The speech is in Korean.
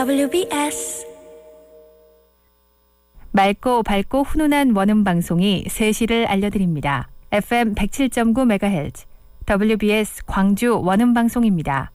WBS 맑고 밝고 훈훈한 원음 방송이 3시를 알려드립니다. FM 107.9MHz WBS 광주 원음 방송입니다.